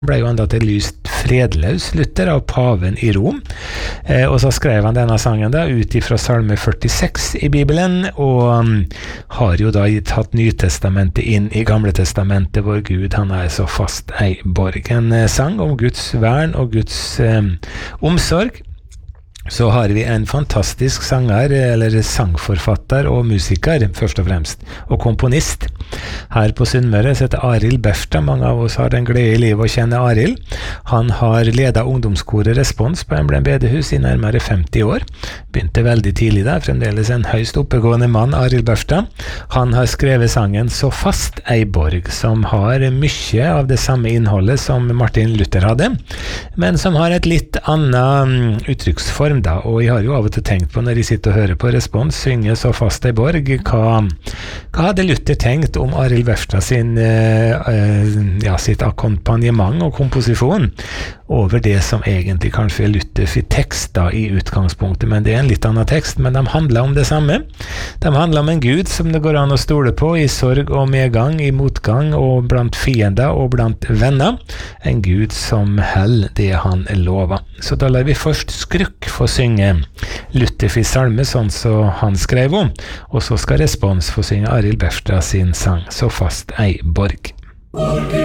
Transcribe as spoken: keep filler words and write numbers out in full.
ble jo enda til lyst fredløs Luther av paven i Rom, eh, og så skrev han denne sangen da ut ifra salme førtiseks i Bibelen, og um, har jo da tatt Nytestamentet inn i Gamle Testamentet, hvor Gud han er så fast ei borg. En eh, sang om Guds vern og Guds eh, omsorg. Så har vi en fantastisk sanger, eller sangforfatter og musiker, først og fremst, og komponist. Her på Sunnmøre heter Arild Berstad. Mange av oss har den glede i livet å kjenne Arild. Han har ledet ungdomskoret Respons på Emblem bedehus i nærmere femti år. Begynte veldig tidlig der, fremdeles en høyst oppegående mann, Arild Berstad. Han har skrevet sangen Så fast ei borg, som har mye av det samme innholdet som Martin Luther hadde, men som har et litt annet uttrykksform da, og jeg har jo av og til tenkt på når jeg sitter og hører på Respons synge Så fast ei borg, hva, hva hadde Luther tenkt om Arild Berstad sin, uh, ja, sitt akkompagnement og komposisjon over det som egentlig kanskje er Luther for tekst da i utgangspunktet, men det er en litt annen tekst, men de handler om det samme. De handler om en Gud som det går an å stole på i sorg og medgang, i motgang og blant fiender og blant venner. En Gud som held det han lover. Så da lar vi først Skruk få synge Luther for salme, sånn så han skrev om, og så skal Respons få synge Arild Berstad sin sang Så fast ei borg.